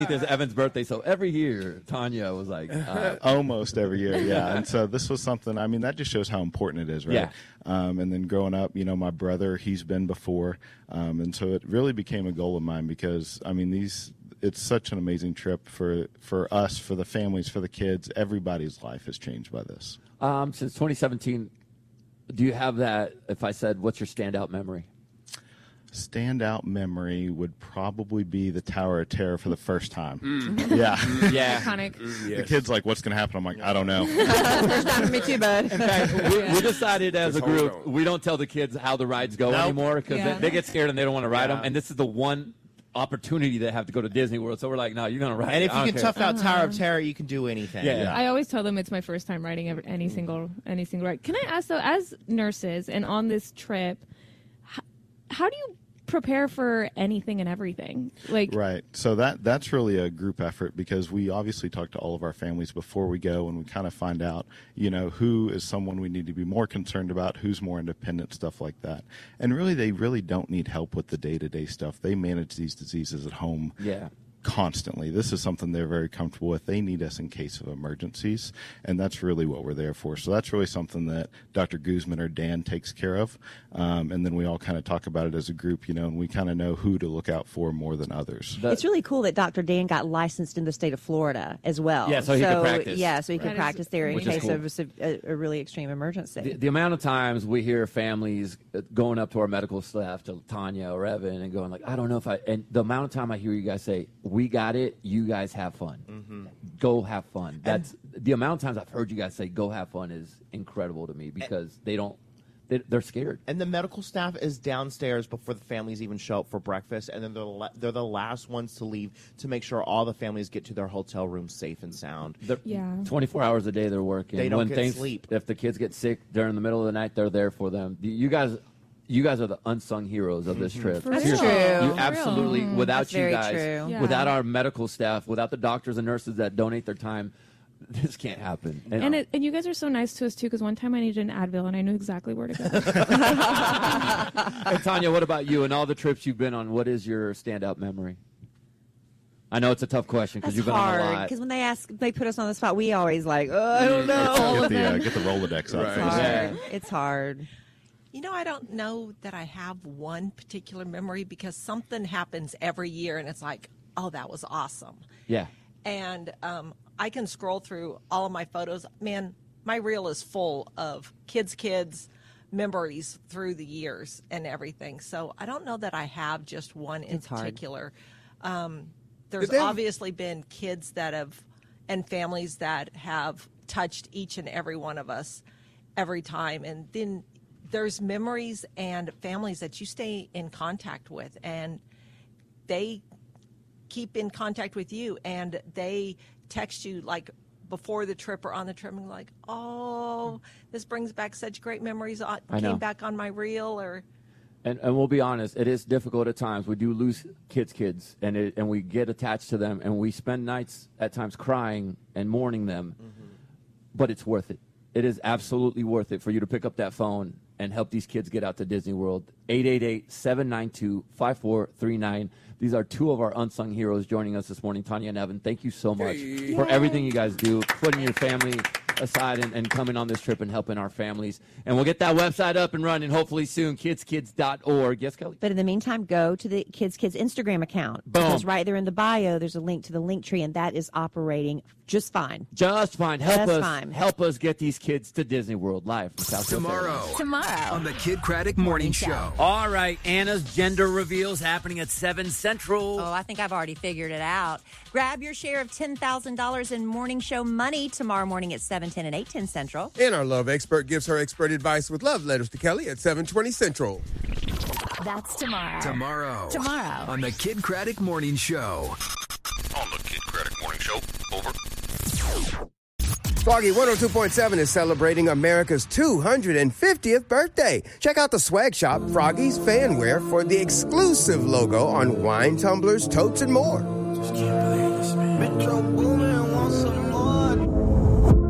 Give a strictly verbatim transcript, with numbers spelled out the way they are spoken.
It's Evan's birthday, so every year Tanya was like, uh, almost every year, yeah. And so this was something. I mean, that just shows how important it is, right? Yeah. Um, and then growing up, you know, my brother, he's been before, um, and so it really became a goal of mine because I mean, these. It's such an amazing trip for for us, for the families, for the kids. Everybody's life has changed by this. Um, since twenty seventeen, do you have that? If I said, what's your standout memory? Standout memory would probably be the Tower of Terror for the first time. Mm. Yeah. Yeah. Iconic. Mm, yes. The kid's like, what's going to happen? I'm like, I don't know. First time for me too, bud. In fact, we, we decided as Just a group, hold on. we don't tell the kids how the rides go Nope. anymore because Yeah. they, they get scared and they don't want to ride Yeah. them. And this is the one opportunity they have to go to Disney World. So we're like, no, you're going to ride And it. if I you don't can care. tough out Tower of Terror, you can do anything. Yeah. Yeah. I always tell them it's my first time riding ever, any single any single ride. Can I ask though, as nurses and on this trip, how, how do you prepare for anything and everything? Like, Right. So that that's really a group effort because we obviously talk to all of our families before we go and we kind of find out, you know, who is someone we need to be more concerned about, who's more independent, stuff like that. And really, they really don't need help with the day-to-day stuff. They manage these diseases at home. Yeah. Constantly. This is something they're very comfortable with. They need us in case of emergencies, and that's really what we're there for. So that's really something that Doctor Guzman or Dan takes care of, um, and then we all kind of talk about it as a group, you know, and we kind of know who to look out for more than others. The- It's really cool that Doctor Dan got licensed in the state of Florida as well. Yeah, so he could practice. Yeah, so he could That is practice there in amazing. case Which of a, sev- a, a really extreme emergency. The, the amount of times we hear families uh, going up to our medical staff, to Tanya or Evan, and going like, I don't know if I, and the amount of time I hear you guys say, we got it, you guys have fun. Mm-hmm. Go have fun. That's the amount of times I've heard you guys say, go have fun is incredible to me because they don't, they, they're scared. And the medical staff is downstairs before the families even show up for breakfast, and then they're, la- they're the last ones to leave to make sure all the families get to their hotel rooms safe and sound. They're Yeah. twenty-four hours a day they're working. They don't when get things, sleep. If the kids get sick during the middle of the night, they're there for them. You guys, you guys are the unsung heroes of this trip. For That's real. true. You For absolutely, real. without That's you very guys, true. Yeah. without our medical staff, without the doctors and nurses that donate their time, this can't happen. And, it, and you guys are so nice to us too, because one time I needed an Advil and I knew exactly where to go. and Tanya, what about you and all the trips you've been on? What is your standout memory? I know it's a tough question because That's you've been on a hard lot. because when they ask, they put us on the spot. We always like, oh, I don't know. Get the, uh, get the Rolodex out It's first. hard. Yeah. It's hard. You know, I don't know that I have one particular memory because something happens every year and it's like, oh, that was awesome. Yeah. And um, I can scroll through all of my photos. Man, my reel is full of kids, kids, memories through the years and everything. So I don't know that I have just one in It's hard. particular. Um, there's Did they- obviously been kids that have, and families that have touched each and every one of us every time. And then there's memories and families that you stay in contact with, and they keep in contact with you, and they text you like before the trip or on the trip, and like, oh, this brings back such great memories. I I know. came back on my reel, or And, and we'll be honest, it is difficult at times. We do lose kids, kids, and it, and we get attached to them, and we spend nights at times crying and mourning them. Mm-hmm. But it's worth it. It is absolutely worth it for you to pick up that phone and help these kids get out to Disney World. eight eight eight, seven nine two, five four three nine. These are two of our unsung heroes joining us this morning, Tanya and Evan. Thank you so much Hey. for everything you guys do, putting your family aside and, and coming on this trip and helping our families. And we'll get that website up and running hopefully soon, kids kids dot org. Yes, Kelly? But in the meantime, go to the Kids Kids Instagram account. Boom. Because right there in the bio, there's a link to the link tree, and that is operating just fine. Just fine. Help Just us fine. help us get these kids to Disney World live from South Tomorrow. Tomorrow. On the Kid Craddock Morning Show. All right, Anna's gender reveals happening at seven Central. Oh, I think I've already figured it out. Grab your share of ten thousand dollars in morning show money tomorrow morning at seven ten and eight ten Central. And our love expert gives her expert advice with love letters to Kelly at seven twenty Central. That's tomorrow. Tomorrow. Tomorrow. On the Kid Craddock Morning Show. On the Kid Craddock Morning Show. Over. Froggy one oh two point seven is celebrating America's two hundred fiftieth birthday. Check out the swag shop, Froggy's Fanwear, for the exclusive logo on wine tumblers, totes, and more. Just can't believe this, man. Metro Boomin.